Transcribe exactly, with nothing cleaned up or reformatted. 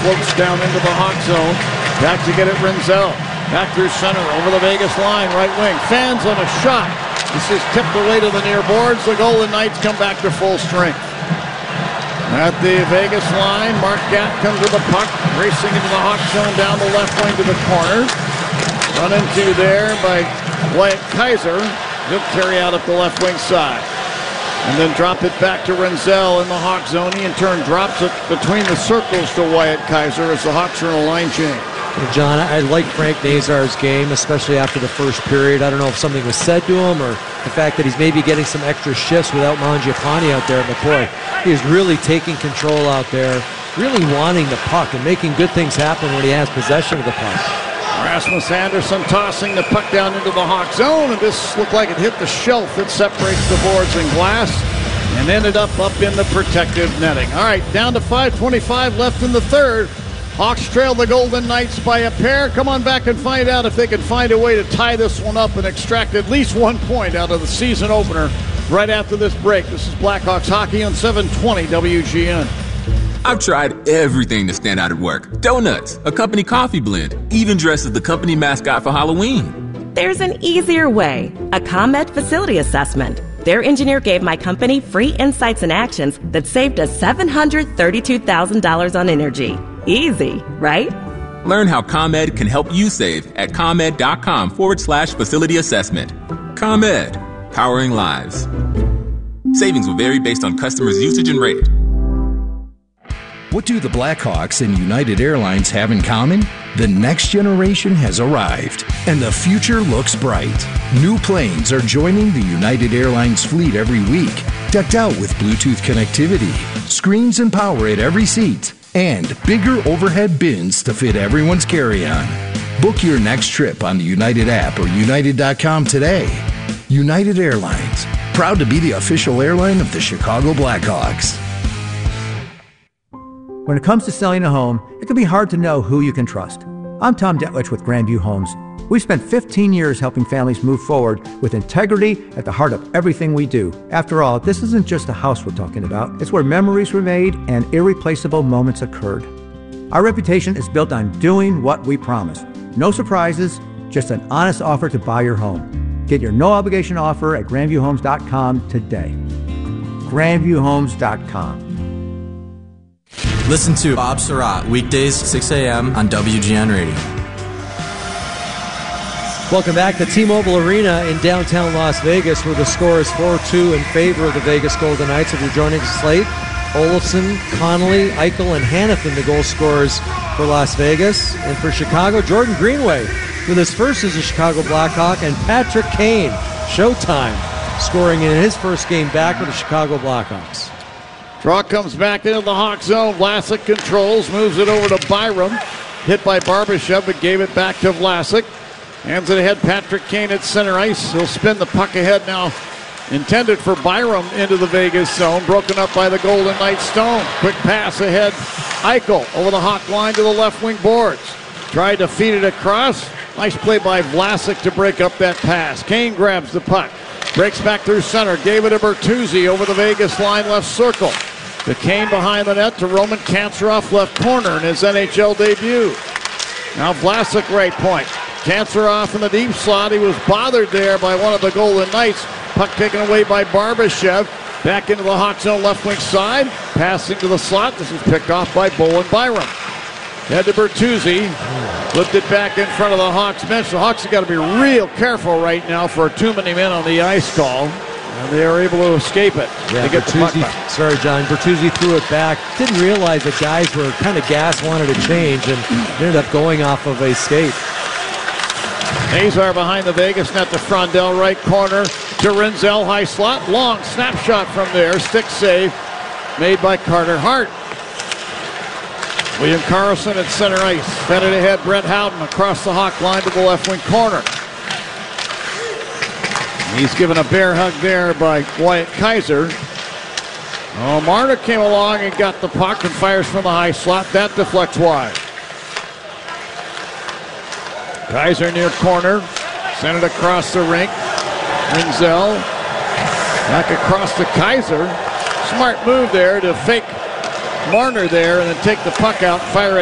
floats down into the Hawk zone. Back to get it, Rinzel. Back through center, over the Vegas line, right wing. Fans on a shot. This is tipped away to the near boards. The Golden Knights come back to full strength. At the Vegas line, Mark Gatt comes with the puck, racing into the Hawk zone, down the left wing to the corner. Run into there by Wyatt Kaiser. He'll carry out up the left wing side. And then drop it back to Rinzel in the Hawk zone. He in turn drops it between the circles to Wyatt Kaiser as the Hawks are in a line change. John, I like Frank Nazar's game, especially after the first period. I don't know if something was said to him or the fact that he's maybe getting some extra shifts without Mangiapane out there. But boy, he is really taking control out there, really wanting the puck and making good things happen when he has possession of the puck. Rasmus Andersson tossing the puck down into the Hawk zone, and this looked like it hit the shelf that separates the boards and glass and ended up up in the protective netting. All right, down to five twenty-five left in the third. Hawks trail the Golden Knights by a pair. Come on back and find out if they can find a way to tie this one up and extract at least one point out of the season opener right after this break. This is Blackhawks Hockey on seven twenty W G N. I've tried everything to stand out at work. Donuts, a company coffee blend, even dressed as the company mascot for Halloween. There's an easier way. A ComEd facility assessment. Their engineer gave my company free insights and actions that saved us seven hundred thirty-two thousand dollars on energy. Easy, right? Learn how ComEd can help you save at ComEd.com forward slash facility assessment. ComEd, powering lives. Savings will vary based on customers' usage and rate. What do the Blackhawks and United Airlines have in common? The next generation has arrived, and the future looks bright. New planes are joining the United Airlines fleet every week, decked out with Bluetooth connectivity, screens and power at every seat, and bigger overhead bins to fit everyone's carry-on. Book your next trip on the United app or United dot com today. United Airlines, proud to be the official airline of the Chicago Blackhawks. When it comes to selling a home, it can be hard to know who you can trust. I'm Tom Detwich with Grandview Homes. We've spent fifteen years helping families move forward with integrity at the heart of everything we do. After all, this isn't just a house we're talking about. It's where memories were made and irreplaceable moments occurred. Our reputation is built on doing what we promise. No surprises, just an honest offer to buy your home. Get your no-obligation offer at grandview homes dot com today. grandview homes dot com. Listen to Bob Surratt, weekdays, six a.m. on W G N Radio. Welcome back to T-Mobile Arena in downtown Las Vegas, where the score is four two in favor of the Vegas Golden Knights. If you're joining us late, Olofsson, Connolly, Eichel, and Hanifin, the goal scorers for Las Vegas. And for Chicago, Jordan Greenway with his first as a Chicago Blackhawk, and Patrick Kane, Showtime, scoring in his first game back with the Chicago Blackhawks. Draw comes back into the Hawk zone. Vlasic controls, moves it over to Byram. Hit by Barbashev, but gave it back to Vlasic. Hands it ahead, Patrick Kane at center ice. He'll spin the puck ahead now. Intended for Byram into the Vegas zone. Broken up by the Golden Knights Stone. Quick pass ahead. Eichel over the Hawk line to the left wing boards. Tried to feed it across. Nice play by Vlasic to break up that pass. Kane grabs the puck. Breaks back through center. Gave it to Bertuzzi over the Vegas line left circle. To Kane behind the net to Roman Kanserov left corner in his N H L debut. Now Vlasic right point. Kanserov in the deep slot. He was bothered there by one of the Golden Knights. Puck taken away by Barbashev. Back into the Hawk zone left wing side. Passing to the slot. This is picked off by Bowen Byram. Head to Bertuzzi. Flipped it back in front of the Hawks bench. The Hawks have got to be real careful right now for too many men on the ice call. And they are able to escape it. Yeah, they get Bertuzzi, the puck back. sorry, John. Bertuzzi threw it back. Didn't realize that guys were kind of gas, wanted to change, and ended up going off of a skate. Nazar behind the Vegas net to Frondell, right corner to Rinzel, high slot. Long snapshot from there. Stick save made by Carter Hart. William Karlsson at center ice. Fed it ahead, Brett Howden across the Hawk line to the left wing corner. He's given a bear hug there by Wyatt Kaiser. Oh, Marner came along and got the puck and fires from the high slot. That deflects wide. Kaiser near corner. Sent it across the rink. Rinzel. Back across to Kaiser. Smart move there to fake Marner there and then take the puck out and fire it